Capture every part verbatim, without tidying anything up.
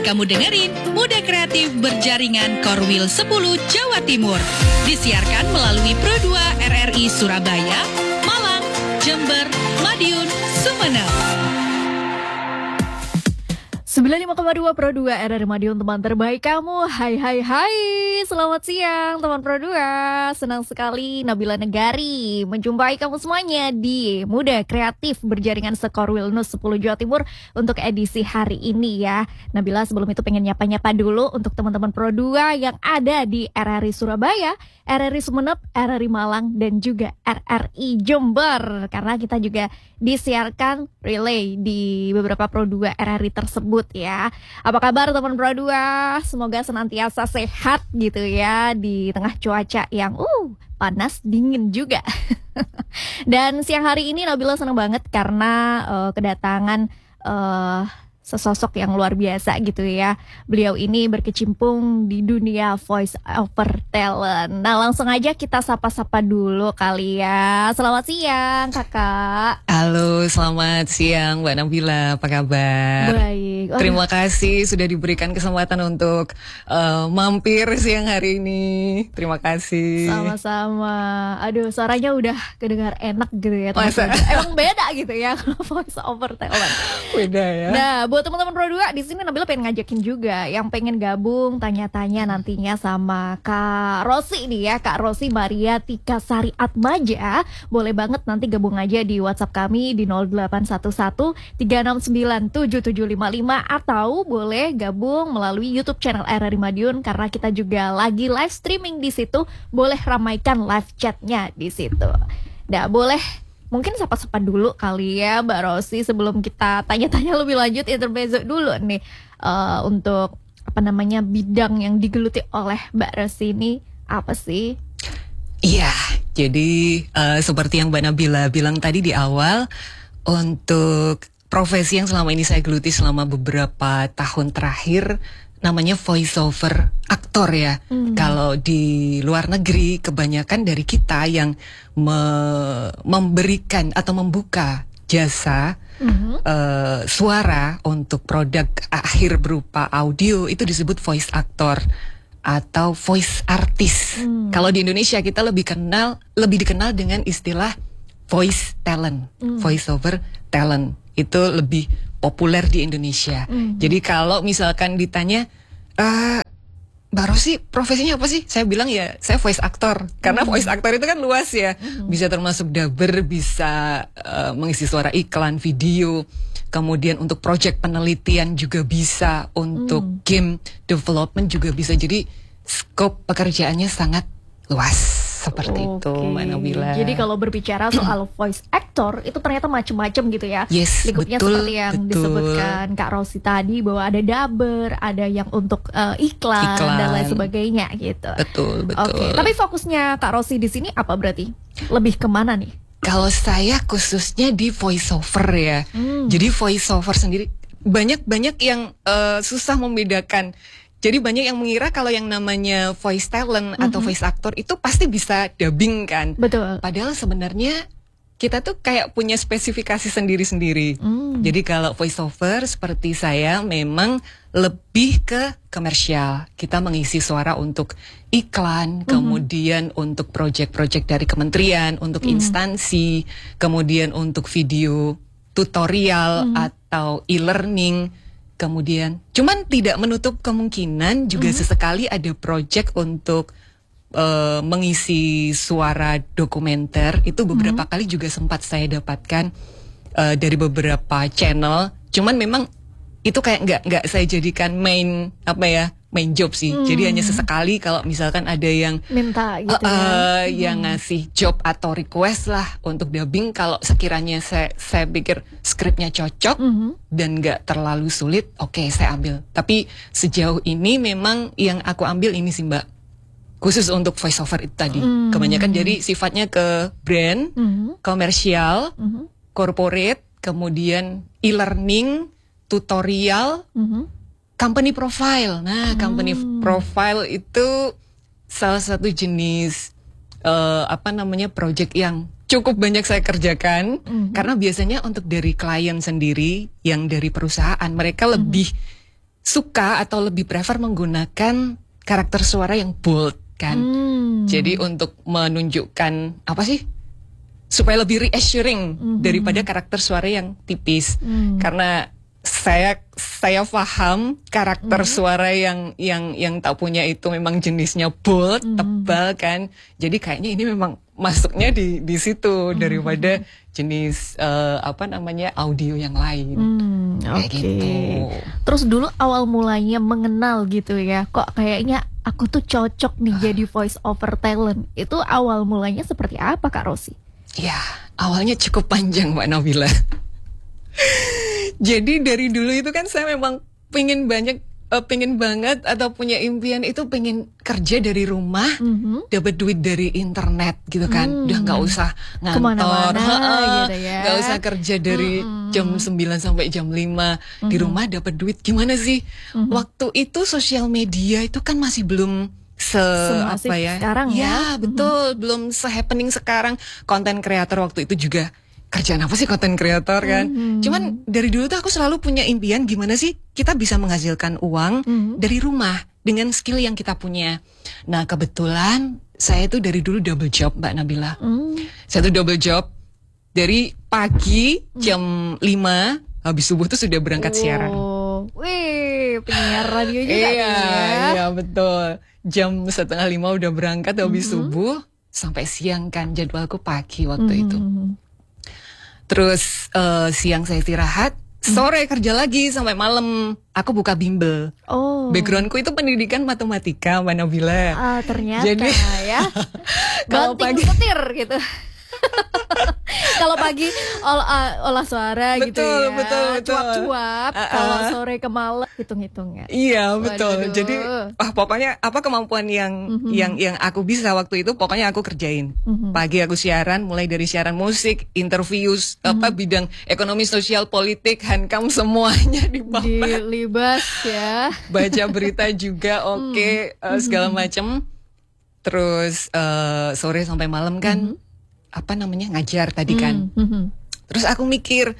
Kamu dengerin Muda Kreatif Berjaringan Korwil sepuluh Jawa Timur. Disiarkan melalui Pro dua R R I Surabaya, Malang, Jember, Madiun, Sumeneb. sembilan puluh lima koma dua Pro dua R R I Madiun, teman terbaik kamu. Hai hai hai, selamat siang teman Pro dua. Senang sekali Nabila Negari menjumpai kamu semuanya di Muda Kreatif Berjaringan Sekorwil Nus sepuluh Jawa Timur untuk edisi hari ini ya. Nabila sebelum itu pengen nyapa-nyapa dulu untuk teman-teman Pro dua yang ada di R R I Surabaya, R R I Sumeneb, R R I Malang, dan juga R R I Jember. Karena kita juga disiarkan relay di beberapa Pro dua R R I tersebut ya. Apa kabar teman Pro dua? Semoga senantiasa sehat gitu ya di tengah cuaca yang uh panas dingin juga. Dan siang hari ini Nabila senang banget karena uh, kedatangan uh, sesosok yang luar biasa gitu ya. Beliau ini berkecimpung di dunia voice over talent. Nah langsung aja kita sapa-sapa dulu kali ya. Selamat siang kakak. Halo, selamat siang Mbak Nabila, apa kabar? Baik. Oh, Terima kasih sudah diberikan kesempatan untuk uh, mampir siang hari ini. Terima kasih. Sama-sama. Aduh, suaranya udah kedengar enak gitu ya. Masa? Emang beda gitu ya kalau voice over talent. Beda ya. Nah, buat teman-teman Pro dua di sini Nabila pengen ngajakin juga yang pengen gabung tanya-tanya nantinya sama Kak Rosi nih ya, Kak Rosi Maria Tika Sari Atmaja. Boleh banget nanti gabung aja di WhatsApp kami di nol delapan satu satu tiga enam sembilan tujuh tujuh lima lima atau boleh gabung melalui YouTube channel R R I Madiun karena kita juga lagi live streaming di situ. Boleh ramaikan live chatnya di situ. Nah, boleh mungkin sapa-sapa dulu kali ya Mbak Rosi sebelum kita tanya-tanya lebih lanjut, intermezzo dulu nih uh, untuk apa namanya bidang yang digeluti oleh Mbak Rosi ini apa sih? Iya, jadi uh, seperti yang Mbak Nabila bilang tadi di awal, untuk profesi yang selama ini saya geluti selama beberapa tahun terakhir namanya voice over aktor ya. Hmm. Kalau di luar negeri kebanyakan dari kita yang me memberikan atau membuka jasa hmm. uh, suara untuk produk akhir berupa audio itu disebut voice actor atau voice artist. Hmm. Kalau di Indonesia kita lebih kenal lebih dikenal dengan istilah voice talent, hmm. voice over talent. Itu lebih populer di Indonesia. Mm. Jadi kalau misalkan ditanya, uh, Mbak Rosi profesinya apa sih? Saya bilang ya saya voice actor. Karena mm. voice actor itu kan luas ya. Mm. Bisa termasuk dubber, bisa uh, mengisi suara iklan, video. Kemudian untuk project penelitian juga bisa. Untuk mm. game development juga bisa. Jadi scope pekerjaannya sangat luas. Seperti okay. itu Mbak Nabila. Jadi kalau berbicara soal voice actor itu ternyata macam-macam gitu ya. Yes, lingkupnya betul, seperti yang betul. disebutkan Kak Rosi tadi bahwa ada dubber, ada yang untuk uh, iklan, iklan dan lain sebagainya gitu. Betul, betul. Oke, okay. Tapi fokusnya Kak Rosi di sini apa berarti? Lebih kemana nih? Kalau saya khususnya di voice over ya. Hmm. Jadi voice over sendiri banyak-banyak yang uh, susah membedakan. Jadi banyak yang mengira kalau yang namanya voice talent mm-hmm. atau voice actor itu pasti bisa dubbing kan. Betul. Padahal sebenarnya kita tuh kayak punya spesifikasi sendiri-sendiri. Mm. Jadi kalau voice over seperti saya memang lebih ke komersial. Kita mengisi suara untuk iklan, mm-hmm. kemudian untuk project-project dari kementerian, untuk mm. instansi, kemudian untuk video tutorial mm. atau e-learning. Kemudian, cuman tidak menutup kemungkinan juga mm-hmm. sesekali ada project untuk uh, mengisi suara dokumenter. Itu beberapa mm-hmm. kali juga sempat saya dapatkan uh, dari beberapa channel. Cuman memang itu kayak nggak nggak saya jadikan main apa ya main job sih. Hmm. Jadi hanya sesekali kalau misalkan ada yang minta gitu uh, uh, ya. yang hmm. ngasih job atau request lah untuk dubbing. Kalau sekiranya saya saya pikir skripnya cocok hmm. dan nggak terlalu sulit, oke okay, saya ambil. Tapi sejauh ini memang yang aku ambil ini sih Mbak, khusus untuk voice over itu tadi. Hmm. Kebanyakan jadi sifatnya ke brand, hmm. komersial, hmm. corporate, kemudian e-learning, tutorial. Hmm. Company profile. Nah, company hmm. profile itu salah satu jenis uh, apa namanya project yang cukup banyak saya kerjakan. Mm-hmm. Karena biasanya untuk dari klien sendiri yang dari perusahaan mereka mm-hmm. lebih suka atau lebih prefer menggunakan karakter suara yang bold kan. Hmm. Jadi untuk menunjukkan apa sih? Supaya lebih reassuring mm-hmm. daripada karakter suara yang tipis. Mm. Karena saya saya paham karakter mm-hmm. suara yang yang yang tak punya itu memang jenisnya bold, mm-hmm. tebal kan. Jadi kayaknya ini memang masuknya di di situ mm-hmm. daripada jenis uh, apa namanya audio yang lain. Mm, Oke. Okay. Gitu. Terus dulu awal mulanya mengenal gitu ya. Kok kayaknya aku tuh cocok nih uh. jadi voice over talent. Itu awal mulanya seperti apa Kak Rosi? Ya, awalnya cukup panjang Mbak Nabila. Jadi dari dulu itu kan saya memang pengen banyak, uh, pengen banget atau punya impian itu pengen kerja dari rumah, mm-hmm. dapat duit dari internet gitu kan. Mm. Udah nggak usah ngantor, gitu ya. Nggak usah kerja dari mm-hmm. jam sembilan sampai jam lima mm-hmm. di rumah dapat duit. Gimana sih? Mm-hmm. Waktu itu sosial media itu kan masih belum se apa ya? Sekarang ya. Ya, betul, mm-hmm. belum se-happening sekarang. Konten kreator waktu itu juga kerjaan apa sih konten kreator kan? Mm-hmm. Cuman dari dulu tuh aku selalu punya impian gimana sih kita bisa menghasilkan uang mm-hmm. dari rumah dengan skill yang kita punya. Nah kebetulan saya tuh dari dulu double job Mbak Nabila. Mm. Saya tuh double job dari pagi jam mm. lima habis subuh tuh sudah berangkat oh. siaran. Wih, penyiar radio juga iya, ya. Iya betul. Jam setengah lima udah berangkat habis mm-hmm. subuh sampai siang kan jadwalku pagi waktu mm-hmm. itu. Terus uh, siang saya istirahat, sore hmm. kerja lagi sampai malam. Aku buka bimbel. Oh. Backgroundku itu pendidikan matematika, Mbak Nabila. Ah, ternyata jadi, ya. Kalau pagi petir gitu. Kalau pagi ol- uh, olah suara betul, gitu ya. Betul, betul. Cuap-cuap. Uh, uh. Kalau sore ke malam hitung-hitung ya. Iya, betul. Waduh. Jadi ah pokoknya apa kemampuan yang mm-hmm. yang yang aku bisa waktu itu pokoknya aku kerjain. Mm-hmm. Pagi aku siaran, mulai dari siaran musik, interview mm-hmm. apa bidang ekonomi, sosial, politik, hankam semuanya dibahas. Dilibas ya. Baca berita juga oke, okay, mm-hmm. uh, segala macam. Terus uh, sore sampai malam kan mm-hmm. apa namanya ngajar tadi kan. Mm-hmm. Terus aku mikir,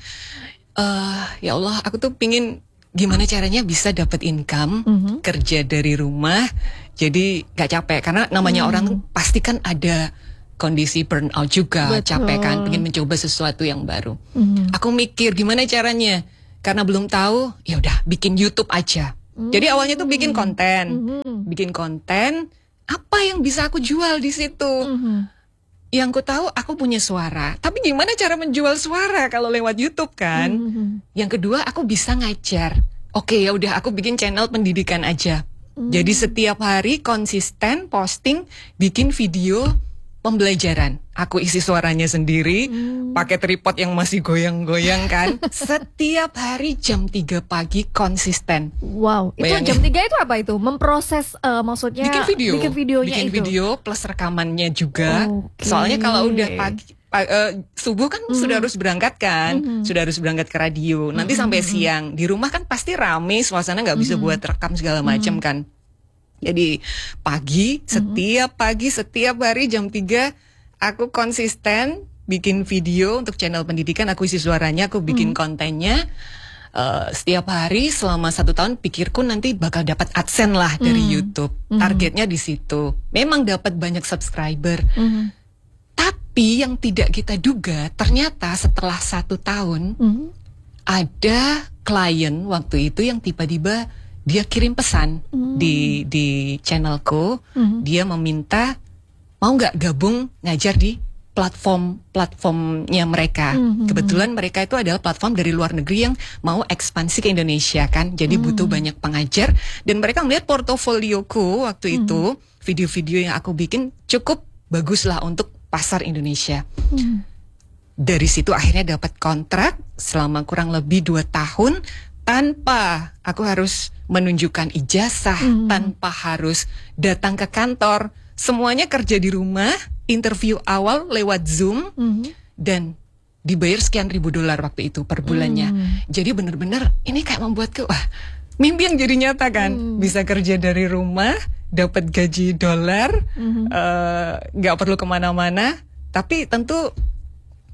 uh, ya Allah, aku tuh pingin gimana caranya bisa dapat income, mm-hmm. kerja dari rumah, jadi gak capek. Karena namanya mm. orang pasti kan ada kondisi burnout juga, betul. Capek kan, pengen mencoba sesuatu yang baru. Mm-hmm. Aku mikir gimana caranya, karena belum tahu, ya udah bikin YouTube aja. Mm-hmm. Jadi awalnya tuh bikin konten, mm-hmm. bikin konten, apa yang bisa aku jual di situ? Mm-hmm. Yang ku tahu aku punya suara, tapi gimana cara menjual suara kalau lewat YouTube kan? Mm-hmm. Yang kedua aku bisa ngajar. Oke ya udah aku bikin channel pendidikan aja. Mm-hmm. Jadi setiap hari konsisten posting, bikin video pembelajaran. Aku isi suaranya sendiri, mm. pakai tripod yang masih goyang-goyang kan. Setiap hari jam tiga pagi konsisten. Wow, itu bayangin. Jam tiga itu apa itu? Memproses uh, maksudnya bikin video. Bikin videonya bikin itu. video plus rekamannya juga. Okay. Soalnya kalau udah pagi pa, uh, subuh kan mm. sudah harus berangkat kan, mm-hmm. sudah harus berangkat ke radio. Nanti mm-hmm. sampai siang di rumah kan pasti rame, suasana nggak bisa mm-hmm. buat rekam segala macam mm-hmm. kan. Jadi pagi, setiap pagi, setiap hari jam tiga aku konsisten bikin video untuk channel pendidikan, aku isi suaranya, aku bikin mm. kontennya. Uh, setiap hari selama satu tahun pikirku nanti bakal dapat AdSense lah dari mm. YouTube. Targetnya di situ. Memang dapat banyak subscriber. Mm. Tapi yang tidak kita duga ternyata setelah satu tahun mm. ada klien waktu itu yang tiba-tiba dia kirim pesan mm. di di channelku, mm. dia meminta mau nggak gabung ngajar di platform-platformnya mereka. Mm. Kebetulan mereka itu adalah platform dari luar negeri yang mau ekspansi ke Indonesia kan, jadi mm. butuh banyak pengajar. Dan mereka melihat portofolioku waktu mm. itu, video-video yang aku bikin cukup bagus lah untuk pasar Indonesia. Mm. Dari situ akhirnya dapat kontrak selama kurang lebih dua tahun. Tanpa aku harus menunjukkan ijazah, mm. tanpa harus datang ke kantor, semuanya kerja di rumah, interview awal lewat Zoom, mm. dan dibayar sekian ribu dolar waktu itu per bulannya. Mm. Jadi benar-benar ini kayak membuatku, wah, mimpi yang jadi nyata kan, mm. bisa kerja dari rumah, dapat gaji dolar, nggak mm-hmm. uh, perlu kemana-mana, tapi tentu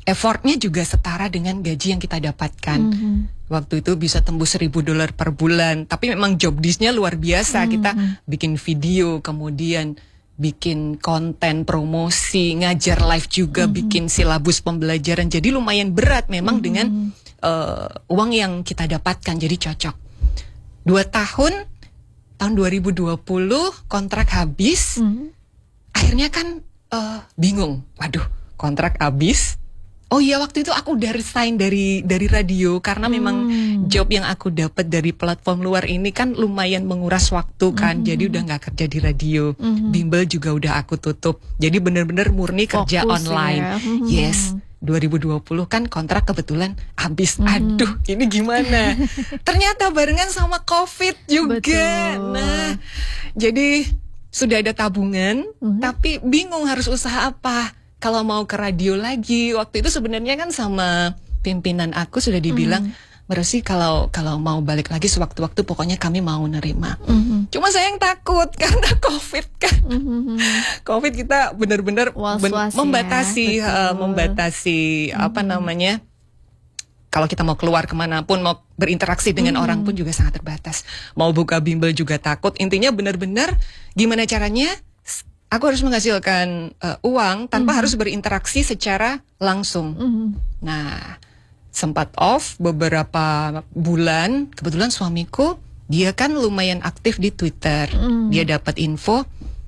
effortnya juga setara dengan gaji yang kita dapatkan. Mm-hmm. Waktu itu bisa tembus seribu dolar per bulan. Tapi memang job disknya luar biasa. Mm-hmm. Kita bikin video, kemudian bikin konten promosi, ngajar live juga, mm-hmm. bikin silabus pembelajaran. Jadi lumayan berat memang mm-hmm. dengan uh, uang yang kita dapatkan. Jadi cocok. Dua tahun, tahun dua ribu dua puluh kontrak habis. Mm-hmm. Akhirnya kan uh, bingung. Waduh, kontrak habis. Oh iya, waktu itu aku udah resign dari dari radio karena hmm. memang job yang aku dapat dari platform luar ini kan lumayan menguras waktu kan. Hmm. Jadi udah nggak kerja di radio. Hmm. Bimbel juga udah aku tutup. Jadi bener-bener murni kerja fokus online. Ya. Hmm. Yes. dua ribu dua puluh kan kontrak kebetulan habis. Hmm. Aduh, ini gimana? Ternyata barengan sama COVID juga. Betul. Nah, jadi sudah ada tabungan, hmm. tapi bingung harus usaha apa. Kalau mau ke radio lagi, waktu itu sebenarnya kan sama pimpinan aku sudah dibilang, mm. Mbak Rosi kalau kalau mau balik lagi sewaktu-waktu pokoknya kami mau nerima. Mm-hmm. Cuma saya yang takut karena COVID kan, mm-hmm. COVID kita benar-benar ben- membatasi, ya, uh, membatasi mm-hmm. apa namanya? Kalau kita mau keluar kemanapun, mau berinteraksi dengan mm-hmm. orang pun juga sangat terbatas. Mau buka bimbel juga takut. Intinya benar-benar gimana caranya? Aku harus menghasilkan uh, uang tanpa mm-hmm. harus berinteraksi secara langsung. Mm-hmm. Nah, sempat off beberapa bulan. Kebetulan suamiku, dia kan lumayan aktif di Twitter. Mm-hmm. Dia dapat info,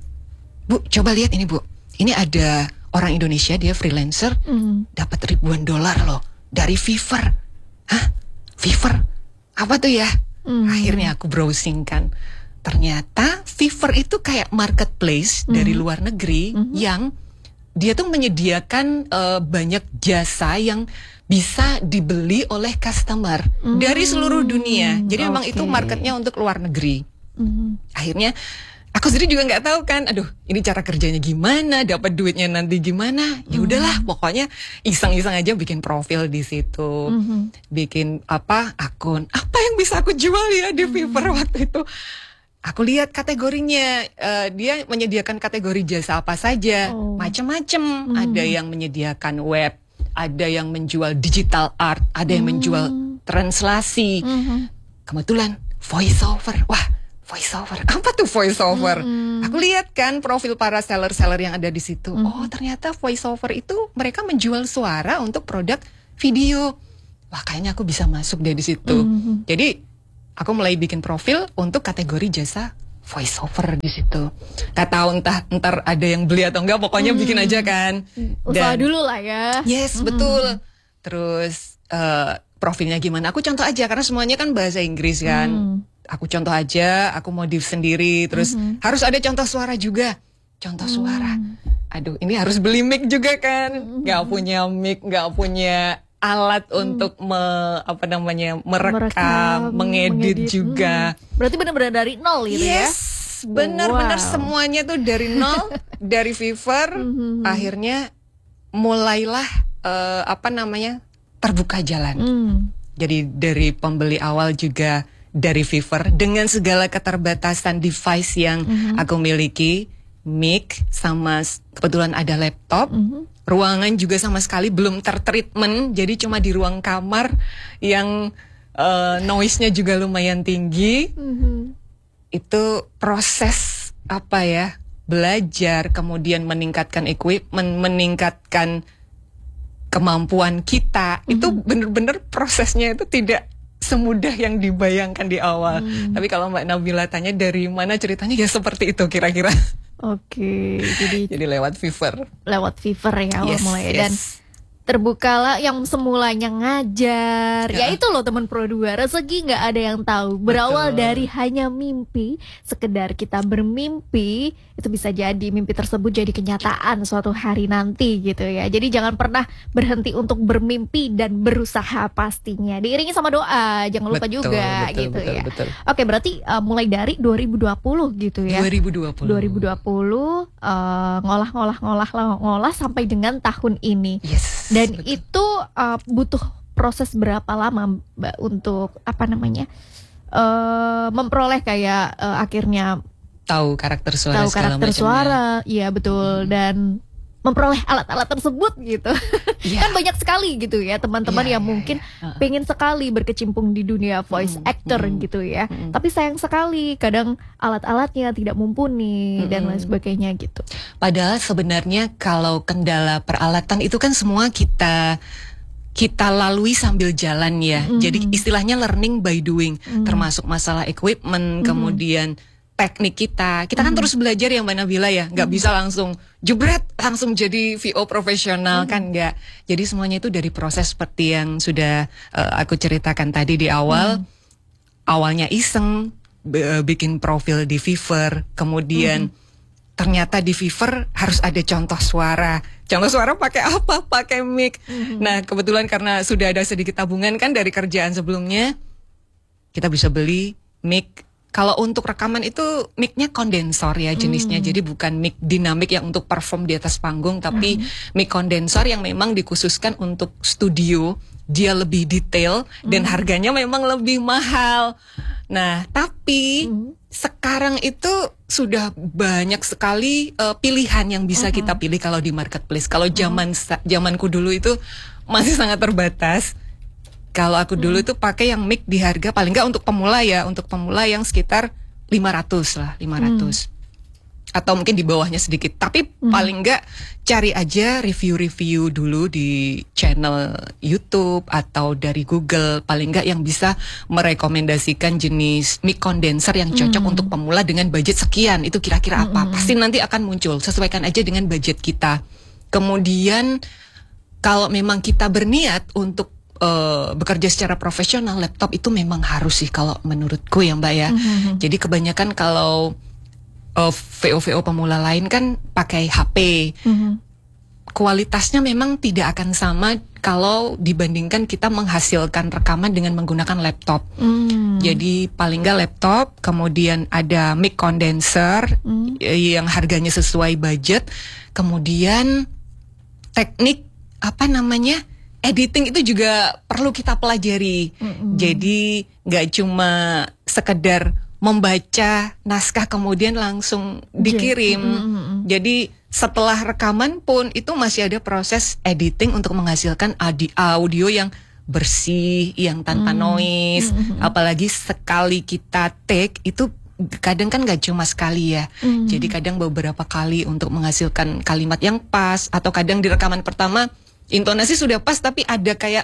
Bu, coba lihat ini Bu. Ini ada orang Indonesia, dia freelancer, mm-hmm. dapat ribuan dolar loh dari Fiverr. Hah? Fiverr? Apa tuh ya? Mm-hmm. Akhirnya aku browsing kan. Ternyata Fiverr itu kayak marketplace mm-hmm. dari luar negeri mm-hmm. yang dia tuh menyediakan uh, banyak jasa yang bisa dibeli oleh customer mm-hmm. dari seluruh dunia. Jadi okay. memang itu marketnya untuk luar negeri. Mm-hmm. Akhirnya aku sendiri juga nggak tahu kan, aduh ini cara kerjanya gimana, dapat duitnya nanti gimana. Ya udahlah, mm-hmm. pokoknya iseng-iseng aja bikin profil di situ, mm-hmm. bikin apa akun, apa yang bisa aku jual ya di Fiverr mm-hmm. waktu itu. Aku lihat kategorinya, uh, dia menyediakan kategori jasa apa saja, oh. macam-macam. Hmm. Ada yang menyediakan web, ada yang menjual digital art, ada yang hmm. menjual translasi. Hmm. Kebetulan voiceover, wah voiceover, apa tuh voiceover? Hmm. Aku lihat kan profil para seller-seller yang ada di situ. Hmm. Oh ternyata voiceover itu mereka menjual suara untuk produk video. Wah kayaknya aku bisa masuk deh di situ. Hmm. Jadi aku mulai bikin profil untuk kategori jasa voiceover di situ. Gak tahu entah ntar ada yang beli atau enggak, pokoknya hmm. bikin aja kan. Usaha dulu lah ya. Yes, hmm. betul. Terus uh, profilnya gimana? Aku contoh aja karena semuanya kan bahasa Inggris kan. Hmm. Aku contoh aja, aku modif sendiri. Terus hmm. harus ada contoh suara juga. Contoh hmm. suara. Aduh, ini harus beli mic juga kan. Hmm. Gak punya mic, gak punya alat hmm. untuk me, apa namanya merekam, merekam mengedit, mengedit juga. Hmm. Berarti benar-benar dari nol gitu yes, ya? Yes, benar-benar wow. semuanya tuh dari nol, dari Fiverr. Mm-hmm. Akhirnya mulailah uh, apa namanya terbuka jalan. Mm. Jadi dari pembeli awal juga dari Fiverr dengan segala keterbatasan device yang mm-hmm. aku miliki, mic sama kebetulan ada laptop. Mm-hmm. Ruangan juga sama sekali belum tertreatment, jadi cuma di ruang kamar yang uh, noise-nya juga lumayan tinggi. Mm-hmm. Itu proses apa ya, belajar, kemudian meningkatkan equipment, meningkatkan kemampuan kita. Mm-hmm. Itu benar-benar prosesnya itu tidak semudah yang dibayangkan di awal. Mm. Tapi kalau Mbak Nabila tanya dari mana ceritanya, ya seperti itu kira-kira. Oke, jadi jadi lewat Fiverr. Lewat Fiverr ya awal yes, mulai yes. dan terbukalah yang semulanya ngajar. Ya, ya itu loh teman Pro dua, rezeki nggak ada yang tahu. Berawal Betul. dari hanya mimpi, sekedar kita bermimpi, itu bisa jadi mimpi tersebut jadi kenyataan suatu hari nanti gitu ya. Jadi jangan pernah berhenti untuk bermimpi dan berusaha pastinya. Diiringi sama doa, jangan lupa betul, juga betul, gitu betul, ya. Betul. Oke, berarti uh, mulai dari dua ribu dua puluh gitu ya. dua ribu dua puluh. dua ribu dua puluh uh, ngolah-ngolah-ngolah-ngolah sampai dengan tahun ini. Yes. Dan betul. itu uh, butuh proses berapa lama Mbak untuk apa namanya uh, memperoleh kayak uh, akhirnya tahu karakter suara tahu karakter suara, iya betul. Hmm. Dan memperoleh alat-alat tersebut gitu. Yeah. Kan banyak sekali gitu ya teman-teman Yeah, yang yeah, mungkin yeah. Uh-uh. pengen sekali berkecimpung di dunia voice Mm, actor mm, gitu ya. mm. Tapi sayang sekali kadang alat-alatnya tidak mumpuni Mm, dan mm. lain sebagainya gitu. Padahal sebenarnya kalau kendala peralatan itu kan semua kita kita lalui sambil jalan ya. Mm. Jadi istilahnya learning by doing, Mm. termasuk masalah equipment, Mm. kemudian teknik kita. Kita kan Mm. terus belajar ya Mbak Nabila ya, nggak Mm. bisa langsung jebret langsung jadi V O profesional kan nggak. Jadi semuanya itu dari proses seperti yang sudah uh, aku ceritakan tadi di awal. Mm. Awalnya iseng b- bikin profil di Fiverr, kemudian ternyata di Fiverr harus ada contoh suara. Contoh suara pakai apa? Pakai mic. Mm-hmm. Nah, kebetulan karena sudah ada sedikit tabungan kan dari kerjaan sebelumnya, kita bisa beli mic. Kalau untuk rekaman itu mic-nya kondensor ya jenisnya. Mm. Jadi bukan mic dinamik yang untuk perform di atas panggung, tapi Mm. mic kondensor yang memang dikhususkan untuk studio. Dia lebih detail dan Mm. harganya memang lebih mahal. Nah, tapi Mm. sekarang itu sudah banyak sekali uh, pilihan yang bisa Mm-hmm. kita pilih kalau di marketplace. Kalau zaman sa- zamanku dulu itu masih sangat terbatas. Kalau aku dulu itu pakai yang mic di harga paling nggak untuk pemula ya, untuk pemula yang sekitar lima ratus lah, lima ratus. Atau mungkin di bawahnya sedikit. Tapi paling nggak cari aja review-review dulu di channel YouTube atau dari Google. Paling nggak yang bisa merekomendasikan jenis mic condenser yang cocok Mm. untuk pemula dengan budget sekian. Itu kira-kira apa? Mm-mm. Pasti nanti akan muncul. Sesuaikan aja dengan budget kita. Kemudian kalau memang kita berniat untuk uh, bekerja secara profesional, laptop itu memang harus sih kalau menurutku ya Mbak ya. Mm-hmm. Jadi kebanyakan kalau uh, V O V O pemula lain kan pakai H P. Mm-hmm. Kualitasnya memang tidak akan sama kalau dibandingkan kita menghasilkan rekaman dengan menggunakan laptop. Mm. Jadi paling nggak laptop, kemudian ada mic condenser Mm. yang harganya sesuai budget, kemudian teknik apa namanya editing itu juga perlu kita pelajari. Mm-mm. Jadi nggak cuma sekedar membaca naskah kemudian langsung dikirim. Mm-mm. Jadi setelah rekaman pun itu masih ada proses editing untuk menghasilkan adi- audio yang bersih, yang tanpa Mm. noise. Mm-mm. Apalagi sekali kita take itu kadang kan gak cuma sekali ya. Mm. Jadi kadang beberapa kali untuk menghasilkan kalimat yang pas. Atau kadang di rekaman pertama intonasi sudah pas tapi ada kayak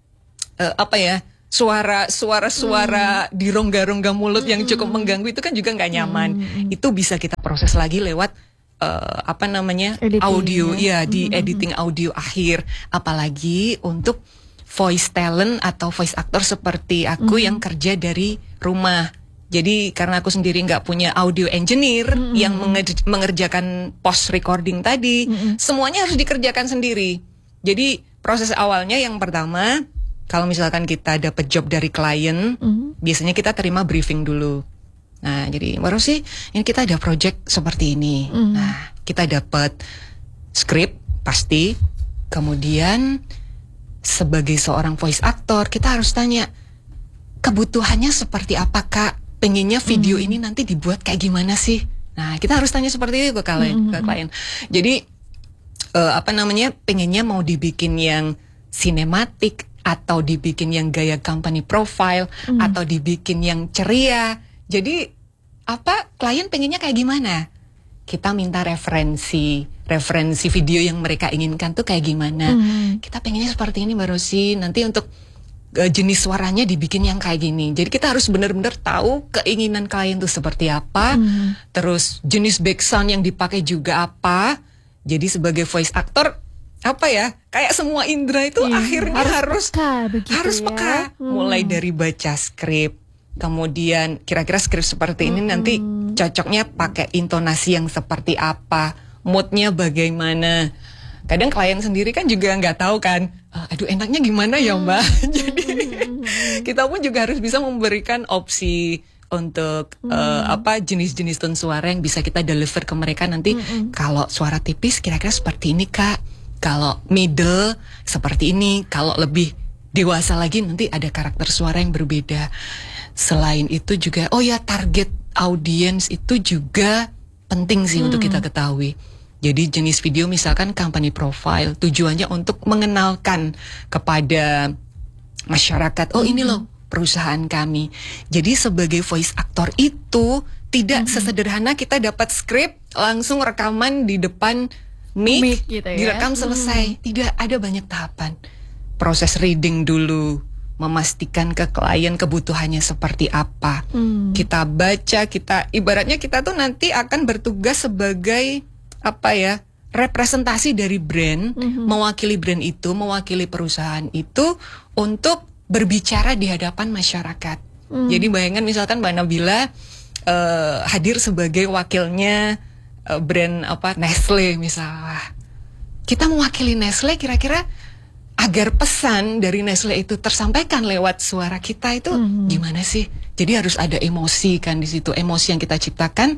uh, apa ya, suara suara suara di rongga-rongga mulut yang cukup mengganggu, itu kan juga nggak nyaman. Mm. Itu bisa kita proses lagi lewat uh, apa namanya Editing, audio ya. ya, di Mm. editing audio akhir. Apalagi untuk voice talent atau voice actor seperti aku Mm. yang kerja dari rumah. Jadi karena aku sendiri nggak punya audio engineer Mm-mm. yang mengerj- mengerjakan post recording tadi, Mm-mm. semuanya harus dikerjakan sendiri. Jadi proses awalnya yang pertama, kalau misalkan kita dapat job dari klien, Mm. biasanya kita terima briefing dulu. Nah, jadi baru sih ini kita ada project seperti ini. Mm. Nah, kita dapat skrip pasti, kemudian sebagai seorang voice actor kita harus tanya kebutuhannya seperti apa Kak? Pengennya video Mm. ini nanti dibuat kayak gimana sih? Nah, kita harus tanya seperti itu ke klien. Mm. Ke klien. Jadi uh, apa namanya, pengennya mau dibikin yang sinematik atau dibikin yang gaya company profile Mm. atau dibikin yang ceria. Jadi apa, klien pengennya kayak gimana? Kita minta referensi, referensi video yang mereka inginkan tuh kayak gimana. Mm. Kita pengennya seperti ini Mbak Rosi, nanti untuk uh, jenis suaranya dibikin yang kayak gini. Jadi kita harus benar-benar tahu keinginan klien tuh seperti apa. Mm. Terus jenis background yang dipakai juga apa. Jadi sebagai voice actor, apa ya, kayak semua indera itu Iya, akhirnya harus harus peka begitu harus ya. peka. Hmm. Mulai dari baca skrip, kemudian kira-kira skrip seperti ini nanti cocoknya pakai intonasi yang seperti apa, moodnya bagaimana. Kadang klien sendiri kan juga nggak tahu kan, aduh enaknya gimana ya Mbak. Jadi kita pun juga harus bisa memberikan opsi untuk Hmm. uh, apa jenis-jenis tone suara yang bisa kita deliver ke mereka nanti. Mm-mm. Kalau suara tipis kira-kira seperti ini Kak, kalau middle seperti ini, kalau lebih dewasa lagi nanti ada karakter suara yang berbeda. Selain itu juga, oh ya, target audience itu juga penting sih Hmm. untuk kita ketahui. Jadi jenis video misalkan company profile, tujuannya untuk mengenalkan kepada masyarakat, oh ini loh perusahaan kami. Jadi sebagai voice actor itu tidak mm-hmm. sesederhana kita dapat skrip langsung rekaman di depan mic, mic gitu ya? Direkam selesai. Mm-hmm. Tidak, ada banyak tahapan. Proses reading dulu, memastikan ke klien kebutuhannya seperti apa. Mm. Kita baca, kita ibaratnya kita tuh nanti akan bertugas sebagai apa ya, representasi dari brand, mm-hmm. mewakili brand itu, mewakili perusahaan itu untuk berbicara di hadapan masyarakat. Mm. Jadi bayangkan misalkan Mbak Nabila uh, hadir sebagai wakilnya uh, brand apa Nestle misalnya. Kita mewakili Nestle, kira-kira agar pesan dari Nestle itu tersampaikan lewat suara kita itu mm-hmm. gimana sih? Jadi harus ada emosi kan di situ, emosi yang kita ciptakan,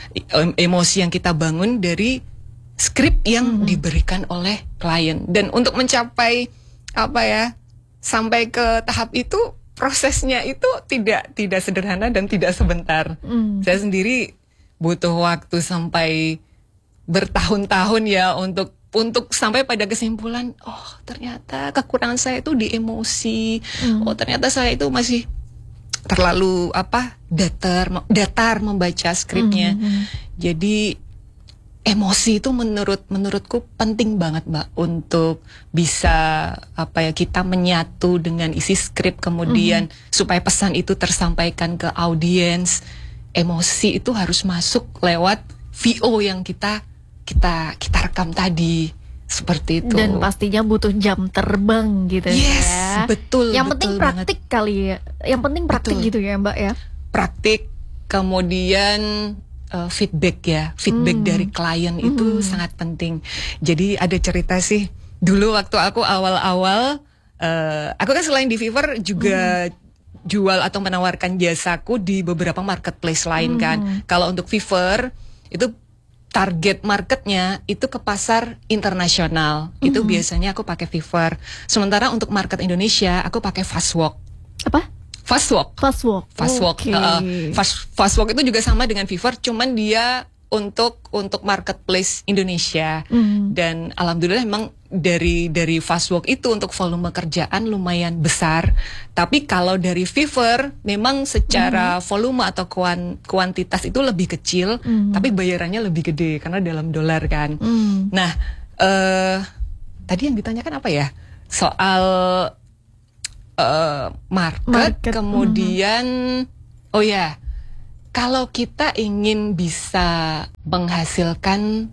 emosi yang kita bangun dari skrip yang mm-hmm. diberikan oleh klien. Dan untuk mencapai apa ya, sampai ke tahap itu prosesnya itu tidak tidak sederhana dan tidak sebentar. Mm. Saya sendiri butuh waktu sampai bertahun-tahun ya untuk untuk sampai pada kesimpulan, oh ternyata kekurangan saya itu di emosi, mm. oh ternyata saya itu masih terlalu apa datar datar membaca skripnya. Mm-hmm. Jadi emosi itu menurut menurutku penting banget Mbak untuk bisa apa ya kita menyatu dengan isi skrip, kemudian mm-hmm. supaya pesan itu tersampaikan ke audiens. Emosi itu harus masuk lewat V O yang kita kita kita rekam tadi. Seperti itu. Dan pastinya butuh jam terbang gitu yes, ya. Betul. Yang betul penting praktik banget. Kali ya. Yang penting praktik betul. Gitu ya Mbak ya. Praktik, kemudian uh, feedback ya. Feedback hmm. dari klien hmm. itu sangat penting. Jadi ada cerita sih. Dulu waktu aku awal-awal, uh, aku kan selain di Fiverr juga hmm. jual atau menawarkan jasaku di beberapa marketplace lain hmm. kan. Kalau untuk Fiverr itu target marketnya itu ke pasar internasional. Mm-hmm. Itu biasanya aku pakai Fiverr. Sementara untuk market Indonesia aku pakai Fastwalk. Apa? Fastwalk. Fastwalk. Fastwalk. Okay. Uh, fast, Fastwalk itu juga sama dengan Fiverr, cuman dia untuk untuk marketplace Indonesia. Mm. Dan alhamdulillah memang dari dari Fastwalk itu untuk volume kerjaan lumayan besar. Tapi kalau dari Fiverr memang secara mm. volume atau kuan, kuantitas itu lebih kecil, mm. tapi bayarannya lebih gede karena dalam dolar kan. Mm. Nah, uh, tadi yang ditanyakan apa ya? Soal uh, market, market, kemudian mm. oh ya. Kalau kita ingin bisa menghasilkan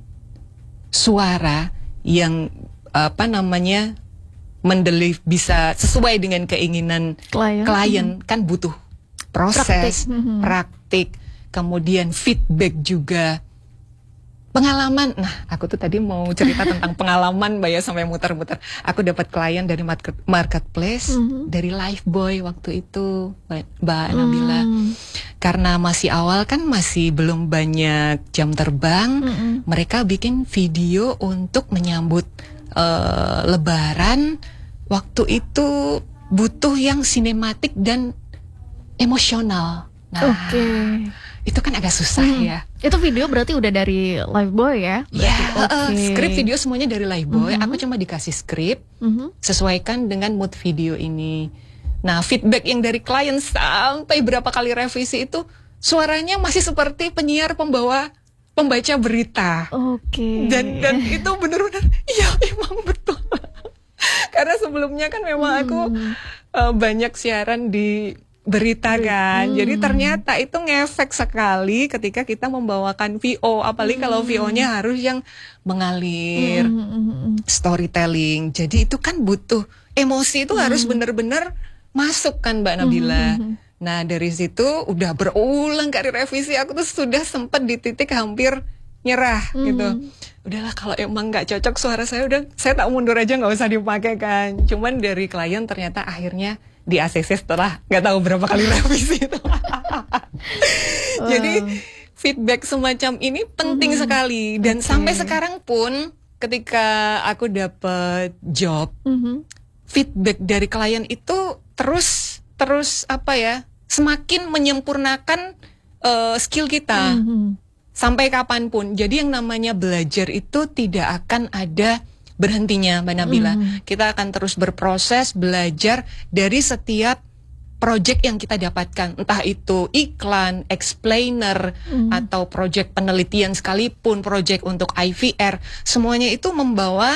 suara yang apa namanya mendeliver bisa sesuai dengan keinginan klien, klien mm-hmm. kan butuh proses, praktik. Mm-hmm. praktik, kemudian feedback juga, pengalaman. Nah, aku tuh tadi mau cerita tentang pengalaman Mbak ya sampai muter-muter. Aku dapat klien dari market, marketplace, mm-hmm. dari Lifebuoy waktu itu Mbak Nabila. Mm. Karena masih awal kan masih belum banyak jam terbang, mm-hmm. mereka bikin video untuk menyambut uh, Lebaran. Waktu itu butuh yang sinematik dan emosional. Nah, okay. itu kan agak susah hmm. ya. Itu video berarti udah dari Lifebuoy ya? Ya, okay. uh, skrip video semuanya dari Lifebuoy. Mm-hmm. Aku cuma dikasih skrip, mm-hmm. sesuaikan dengan mood video ini. Nah, feedback yang dari klien sampai berapa kali revisi itu suaranya masih seperti penyiar pembawa pembaca berita. Oke. Okay. Dan dan itu benar-benar ya emang betul. Karena sebelumnya kan memang aku hmm. uh, banyak siaran di berita kan. Hmm. Jadi ternyata itu ngefek sekali ketika kita membawakan V O, apalagi hmm. kalau V O-nya harus yang mengalir, hmm. storytelling. Jadi itu kan butuh emosi itu hmm. harus benar-benar masuk kan Mbak Nabila. Hmm. Nah dari situ udah berulang kali revisi, aku tuh sudah sempat di titik hampir nyerah hmm. gitu. Udahlah kalau emang nggak cocok suara saya, udah saya tak mundur aja, nggak usah dipakai kan. Cuman dari klien ternyata akhirnya di A C C setelah nggak tahu berapa kali revisi itu. Wow. Jadi feedback semacam ini penting mm-hmm. sekali, dan okay. sampai sekarang pun ketika aku dapat job, mm-hmm. feedback dari klien itu terus terus apa ya, semakin menyempurnakan uh, skill kita. Mm-hmm. sampai kapanpun. Jadi yang namanya belajar itu tidak akan ada berhentinya, Mbak Nabila. Mm. Kita akan terus berproses belajar dari setiap project yang kita dapatkan, entah itu iklan, explainer, mm. atau project penelitian sekalipun, project untuk I V R, semuanya itu membawa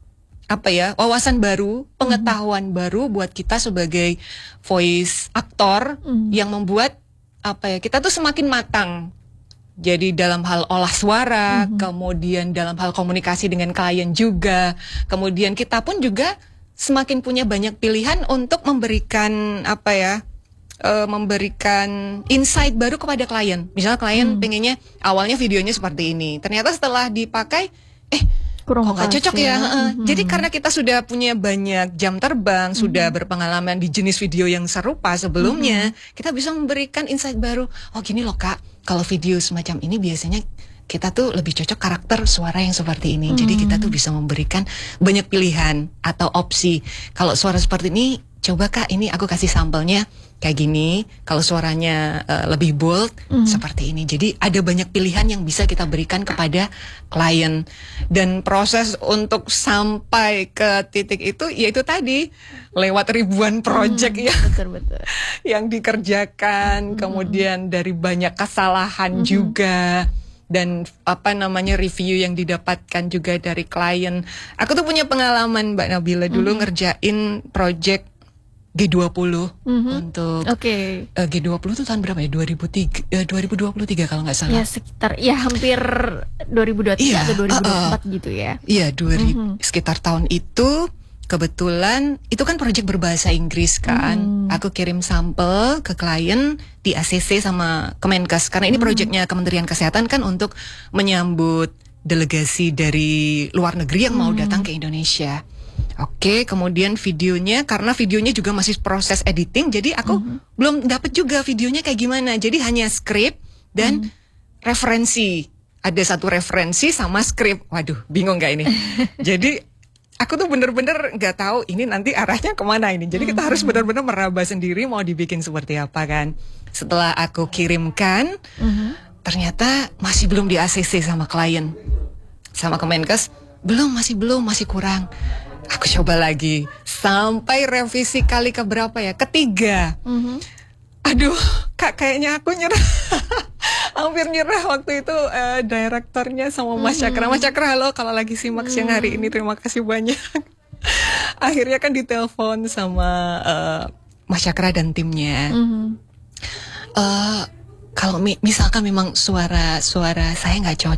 apa ya, wawasan baru, pengetahuan mm. baru buat kita sebagai voice actor mm. yang membuat apa ya, kita tuh semakin matang. Jadi dalam hal olah suara, mm-hmm. kemudian dalam hal komunikasi dengan klien juga, kemudian kita pun juga semakin punya banyak pilihan untuk memberikan apa ya, uh, memberikan insight baru kepada klien. Misalnya klien mm. pengennya awalnya videonya seperti ini, ternyata setelah dipakai, eh kurang kok nggak cocok ya. Mm-hmm. Jadi karena kita sudah punya banyak jam terbang, mm-hmm. sudah berpengalaman di jenis video yang serupa sebelumnya, mm-hmm. kita bisa memberikan insight baru. Oh gini loh Kak, kalau video semacam ini biasanya kita tuh lebih cocok karakter suara yang seperti ini. Hmm. Jadi kita tuh bisa memberikan banyak pilihan atau opsi. Kalau suara seperti ini, coba Kak, ini aku kasih sampelnya kayak gini. Kalau suaranya uh, lebih bold, hmm. seperti ini. Jadi ada banyak pilihan yang bisa kita berikan kepada klien. Dan proses untuk sampai ke titik itu, yaitu tadi lewat ribuan project hmm, yang betul, betul. yang dikerjakan, hmm. kemudian dari banyak kesalahan hmm. juga. Dan apa namanya review yang didapatkan juga dari klien. Aku tuh punya pengalaman Mbak Nabila dulu mm-hmm. ngerjain project G dua puluh mm-hmm. untuk okay. uh, G dua puluh tuh tahun berapa ya? dua ribu tiga, uh, dua ribu dua puluh tiga kalau nggak salah. Ya sekitar ya hampir dua ribu dua puluh tiga iya, atau dua ribu dua puluh empat uh, uh, gitu ya. Iya, dua ribu, mm-hmm. sekitar tahun itu. Kebetulan itu kan proyek berbahasa Inggris kan. Hmm. Aku kirim sampel ke klien di A C C sama Kemenkes. Karena ini hmm. proyeknya Kementerian Kesehatan kan untuk menyambut delegasi dari luar negeri yang hmm. mau datang ke Indonesia. Oke, kemudian videonya, karena videonya juga masih proses editing, jadi aku hmm. belum dapat juga videonya kayak gimana. Jadi hanya skrip dan hmm. referensi. Ada satu referensi sama skrip. Waduh, bingung gak ini? Jadi aku tuh bener-bener nggak tahu ini nanti arahnya kemana ini. Jadi kita mm-hmm. harus benar-benar meraba sendiri mau dibikin seperti apa kan. Setelah aku kirimkan, mm-hmm. ternyata masih belum di A C C sama klien, sama Kemenkes. Belum, masih belum, masih kurang. Aku coba lagi sampai revisi kali keberapa ya? Ketiga. Mm-hmm. Aduh, Kak, kayaknya aku nyerah. Hampir nyerah waktu itu uh, direktornya sama Mas Cakra. Mas Cakra, halo, kalau lagi simak siang hari ini terima kasih banyak. Akhirnya kan ditelepon sama uh, Mas Cakra dan timnya. Mm-hmm. uh, Kalau mi- misalkan memang suara suara saya nggak cocok.